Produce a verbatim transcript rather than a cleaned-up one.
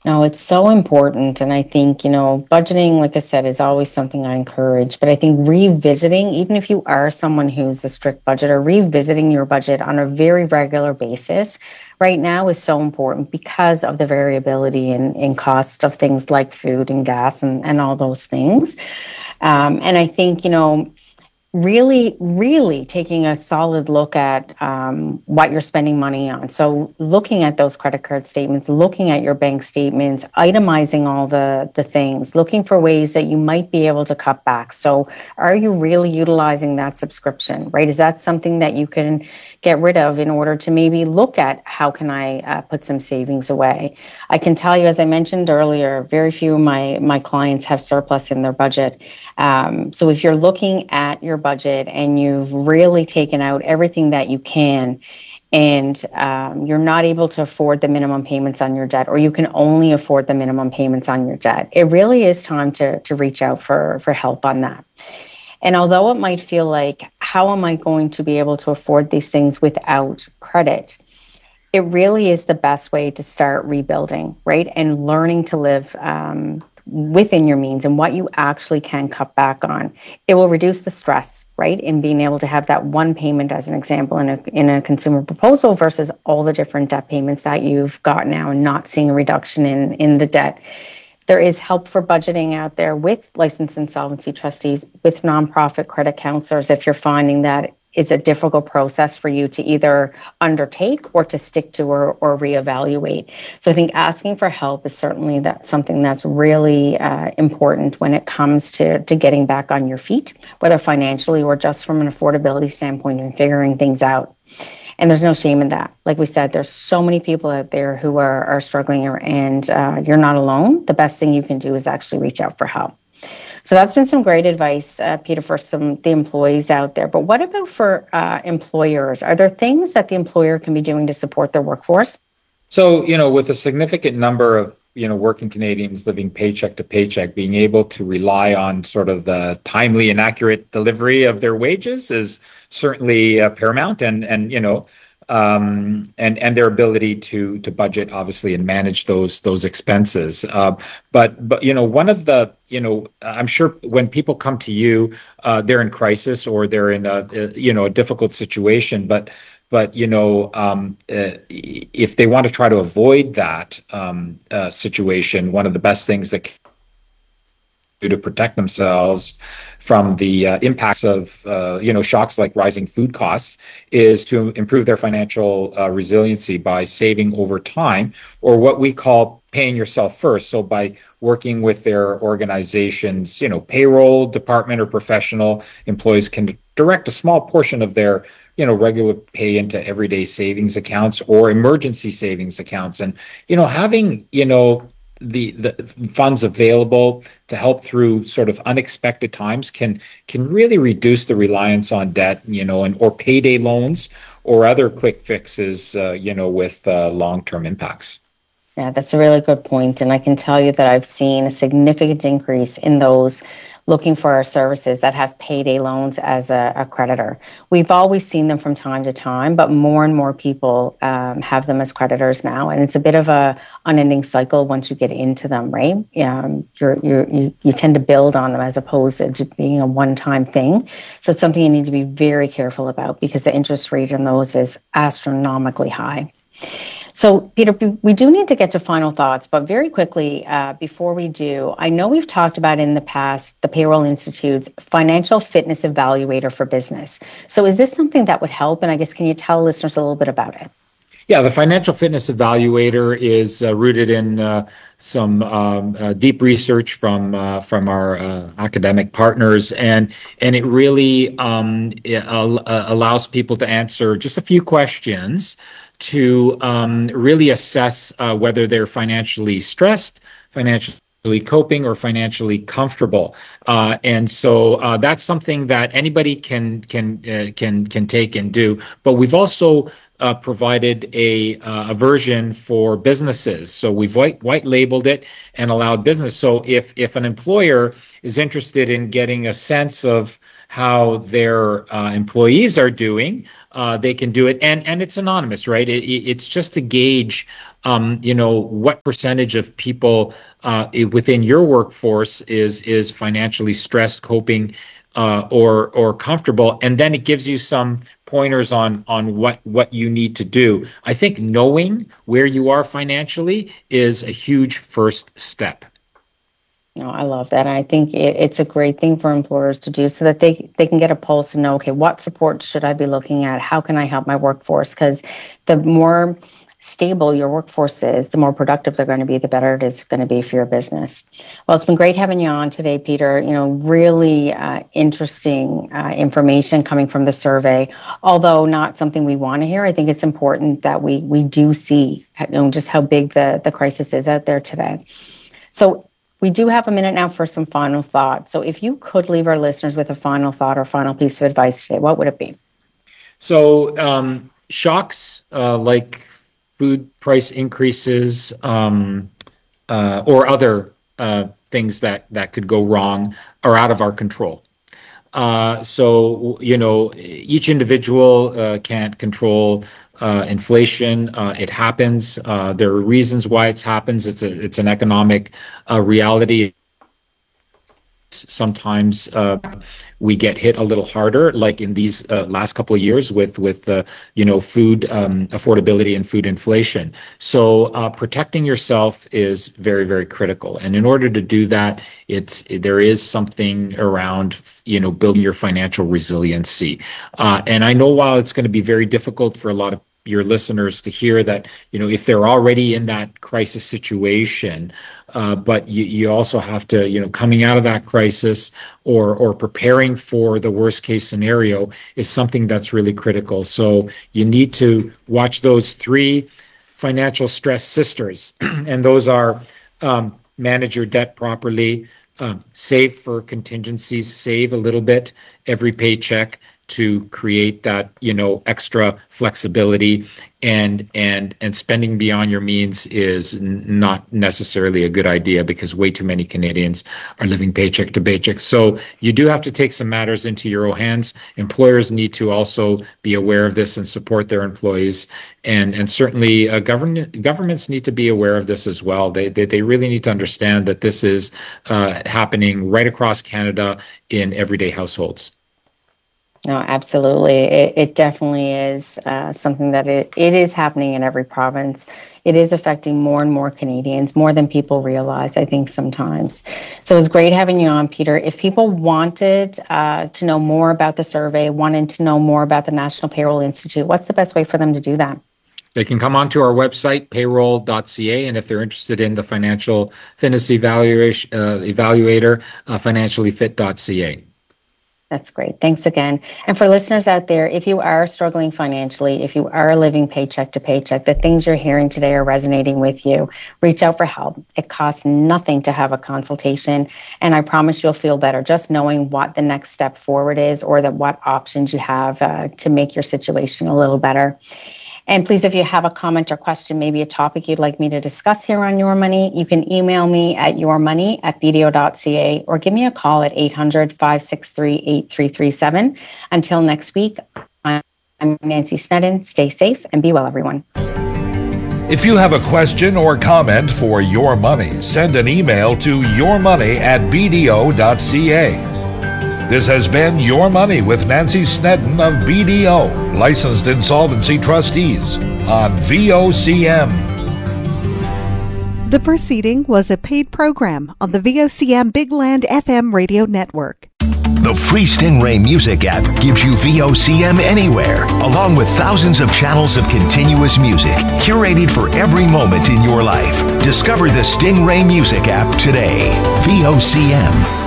No, it's so important. And I think, you know, budgeting, like I said, is always something I encourage. But I think revisiting, even if you are someone who's a strict budgeter, revisiting your budget on a very regular basis right now is so important because of the variability in, in cost of things like food and gas and, and all those things. Um, and I think, you know, really, really taking a solid look at um, what you're spending money on. So looking at those credit card statements, looking at your bank statements, itemizing all the, the things, looking for ways that you might be able to cut back. So are you really utilizing that subscription, right? Is that something that you can get rid of in order to maybe look at how can I uh, put some savings away? I can tell you, as I mentioned earlier, very few of my, my clients have surplus in their budget. Um, so if you're looking at your budget and you've really taken out everything that you can, and um, you're not able to afford the minimum payments on your debt, or you can only afford the minimum payments on your debt, it really is time to to reach out for for help on that. And although it might feel like, how am I going to be able to afford these things without credit? It really is the best way to start rebuilding, right? And learning to live um, within your means and what you actually can cut back on. It will reduce the stress, right? In being able to have that one payment, as an example, in a in a consumer proposal versus all the different debt payments that you've got now and not seeing a reduction in in the debt. There is help for budgeting out there with licensed insolvency trustees, with nonprofit credit counselors if you're finding that it's a difficult process for you to either undertake or to stick to or, or reevaluate. So I think asking for help is certainly that something that's really uh, important when it comes to, to getting back on your feet, whether financially or just from an affordability standpoint and figuring things out. And there's no shame in that. Like we said, there's so many people out there who are, are struggling, and uh, you're not alone. The best thing you can do is actually reach out for help. So that's been some great advice, uh, Peter, for some the employees out there. But what about for uh, employers? Are there things that the employer can be doing to support their workforce? So, you know, with a significant number of, you know, working Canadians living paycheck to paycheck, being able to rely on sort of the timely and accurate delivery of their wages is certainly uh, paramount, and and you know, um, and and their ability to to budget obviously and manage those those expenses. Uh, but but you know, one of the you know, I'm sure when people come to you, uh, they're in crisis or they're in a, a you know a difficult situation, but but you know, um, uh, if they want to try to avoid that um, uh, situation, one of the best things that can do to protect themselves from the uh, impacts of uh, you know shocks like rising food costs is to improve their financial uh, resiliency by saving over time, or what we call paying yourself first. So by working with their organization's you know payroll department or professional employees can direct a small portion of their you know regular pay into everyday savings accounts or emergency savings accounts, and you know having you know the the funds available to help through sort of unexpected times can can really reduce the reliance on debt, you know, and or payday loans or other quick fixes, uh, you know, with uh, long-term impacts. Yeah, that's a really good point. And I can tell you that I've seen a significant increase in those looking for our services that have payday loans as a, a creditor. We've always seen them from time to time, but more and more people um, have them as creditors now. And it's a bit of a unending cycle once you get into them, right? Um, you're, you're, you, you tend to build on them as opposed to just being a one-time thing. So it's something you need to be very careful about because the interest rate on those is astronomically high. So, Peter, we do need to get to final thoughts, but very quickly, uh, before we do, I know we've talked about in the past the Payroll Institute's financial fitness evaluator for business. So, is this something that would help? And I guess, can you tell listeners a little bit about it? Yeah, the financial fitness evaluator is uh, rooted in uh, some um, uh, deep research from uh, from our uh, academic partners, and and it really um, it, uh, allows people to answer just a few questions to um, really assess uh, whether they're financially stressed, financially coping, or financially comfortable. Uh, and so uh, that's something that anybody can can uh, can can take and do. But we've also uh, provided a uh, a version for businesses. So we've white white labeled it and allowed business. So if if an employer is interested in getting a sense of how their uh, employees are doing, uh, they can do it. And, and it's anonymous, right? It, it's just to gauge, um, you know, what percentage of people uh, within your workforce is, is financially stressed, coping, uh, or, or comfortable. And then it gives you some pointers on, on what, what you need to do. I think knowing where you are financially is a huge first step. No, I love that. And I think it, it's a great thing for employers to do so that they they can get a pulse and know, okay, what support should I be looking at? How can I help my workforce? Because the more stable your workforce is, the more productive they're going to be, the better it is going to be for your business. Well, it's been great having you on today, Peter. You know, really uh, interesting uh, information coming from the survey, although not something we want to hear. I think it's important that we we do see, you know, just how big the, the crisis is out there today. So we do have a minute now for some final thoughts. So if you could leave our listeners with a final thought or final piece of advice today, what would it be? So um, shocks uh, like food price increases um, uh, or other uh, things that, that could go wrong are out of our control. Uh, so, you know, each individual uh, can't control uh, inflation. Uh, it happens. Uh, there are reasons why it happens. It's a, it's an economic uh, reality. Sometimes uh, we get hit a little harder, like in these uh, last couple of years with with uh, you know food um, affordability and food inflation. So uh, protecting yourself is very, very critical. And in order to do that, it's there is something around you know building your financial resiliency. Uh, and I know while it's going to be very difficult for a lot of your listeners to hear that, you know, if they're already in that crisis situation, uh, but you, you also have to, you know, coming out of that crisis or or preparing for the worst case scenario is something that's really critical. So you need to watch those three financial stress sisters, and those are um, manage your debt properly, um, save for contingencies, save a little bit every paycheck to create that, you know, extra flexibility, and and and spending beyond your means is n- not necessarily a good idea because way too many Canadians are living paycheck to paycheck. So you do have to take some matters into your own hands. Employers need to also be aware of this and support their employees, and and certainly uh, government governments need to be aware of this as well. They they, they really need to understand that this is uh, happening right across Canada in everyday households. No, absolutely. It, it definitely is uh, something that it, it is happening in every province. It is affecting more and more Canadians, more than people realize, I think, sometimes. So it's great having you on, Peter. If people wanted uh, to know more about the survey, wanted to know more about the National Payroll Institute, what's the best way for them to do that? They can come onto our website, payroll dot c a, and if they're interested in the financial fitness evaluation, uh, evaluator, uh, financially fit dot c a. That's great. Thanks again. And for listeners out there, if you are struggling financially, if you are living paycheck to paycheck, the things you're hearing today are resonating with you, reach out for help. It costs nothing to have a consultation, and I promise you'll feel better just knowing what the next step forward is, or that what options you have uh, to make your situation a little better. And please, if you have a comment or question, maybe a topic you'd like me to discuss here on Your Money, you can email me at yourmoney at b d o dot c a or give me a call at eight hundred, five six three, eight three three seven. Until next week, I'm Nancy Snedden. Stay safe and be well, everyone. If you have a question or comment for Your Money, send an email to yourmoney at b d o dot c a. This has been Your Money with Nancy Snedden of B D O, Licensed Insolvency Trustees, on V O C M. The proceeding was a paid program on the V O C M Big Land F M radio network. The free Stingray Music app gives you V O C M anywhere, along with thousands of channels of continuous music, curated for every moment in your life. Discover the Stingray Music app today. V O C M.